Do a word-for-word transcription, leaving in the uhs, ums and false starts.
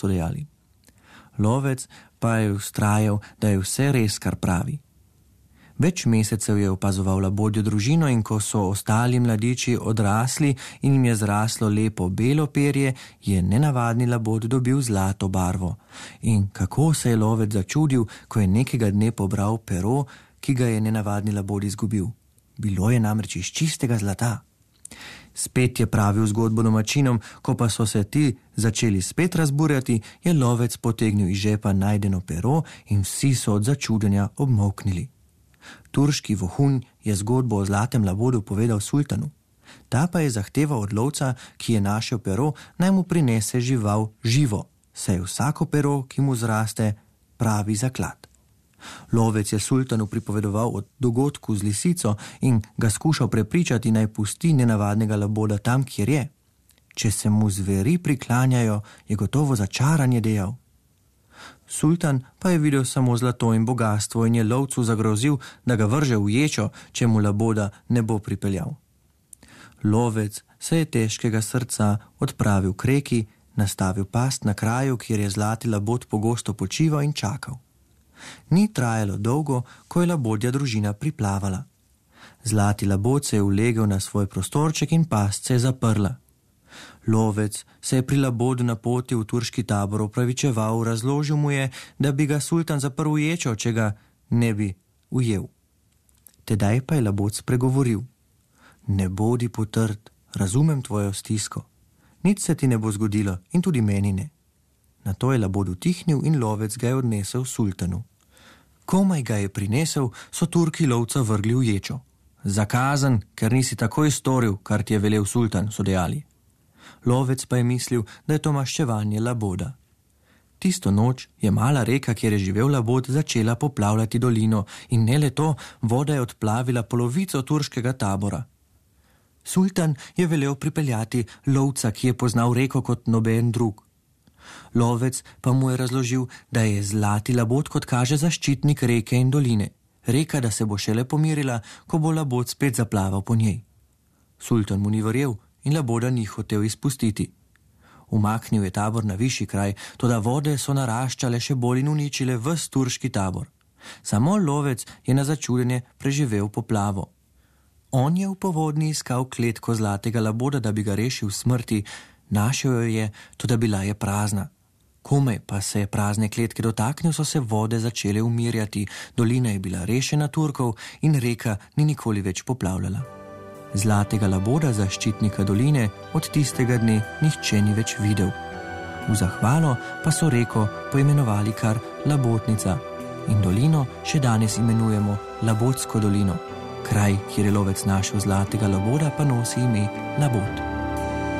so dejali. Lovec pa je vztrajal, da je vse res, kar pravi. Več mesecev je opazoval labodjo družino in ko so ostali mladiči odrasli in jim je zraslo lepo belo perje, je nenavadni labod dobil zlato barvo. In kako se je lovec začudil, ko je nekega dne pobral pero, ki ga je nenavadni labod izgubil. Bilo je namreč iz čistega zlata. Spet je pravil zgodbo domačinom, ko pa so se ti začeli spet razburjati, je lovec potegnil iz žepa najdeno pero in vsi so od začudenja obmolknili. Turški vohun je zgodbo o zlatem labodu povedal sultanu. Ta pa je zahteval od lovca, ki je našel pero, naj mu prinese žival živo, saj je vsako pero, ki mu zraste, pravi zaklad. Lovec je sultanu pripovedoval o dogodku z lisico in ga skušal prepričati, naj pusti nenavadnega laboda tam, kjer je. Če se mu zveri priklanjajo, je gotovo začaran, je dejal. Sultan pa je videl samo zlato in bogastvo in je lovcu zagrozil, da ga vrže v ječo, če mu laboda ne bo pripeljal. Lovec se je težkega srca odpravil k reki, nastavil past na kraju, kjer je zlati labod pogosto počival in čakal. Ni trajalo dolgo, ko je labodja družina priplavala. Zlati labod se je ulegel na svoj prostorček in past se je zaprla. Lovec se je pri labodu na poti v turški tabor opravičeval, razložil mu je, da bi ga sultan zaprl v ječo, če ga ne bi ujel. Tedaj pa je labod spregovoril. Ne bodi potrd, razumem tvojo stisko. Nič se ti ne bo zgodilo in tudi meni ne. Nato je labod utihnil in lovec ga je odnesel sultanu. Komaj ga je prinesel, so Turki lovca vrgli v ječo. Zakazan, ker nisi takoj storil, kar ti je velel sultan, so dejali. Lovec pa je mislil, da je to maščevanje laboda. Tisto noč je mala reka, kjer je živel labod, začela poplavljati dolino in ne le to, voda je odplavila polovico turškega tabora. Sultan je velel pripeljati lovca, ki je poznal reko kot noben drug. Lovec pa mu je razložil, da je zlati labod, kot kaže, zaščitnik reke in doline. Reka, da se bo šele pomirila, ko bo labod spet zaplaval po njej. Sultan mu ni verjel in laboda ni hotel izpustiti. Umaknil je tabor na višji kraj, toda vode so naraščale še bolj in uničile ves turški tabor. Samo lovec je na začudenje preživel poplavo. On je v povodni iskal kletko zlatega laboda, da bi ga rešil smrti. Našel jo je, toda bila je prazna. Komaj pa se je prazne kletke dotaknil, so se vode začele umirjati, dolina je bila rešena Turkov in reka ni nikoli več poplavljala. Zlatega laboda, zaščitnika doline, od tistega dne nihče ni več videl. V zahvalo pa so reko poimenovali kar Labotnica in dolino še danes imenujemo Labotsko dolino. Kraj, kjer je lovec našel zlatega laboda, pa nosi ime Labot.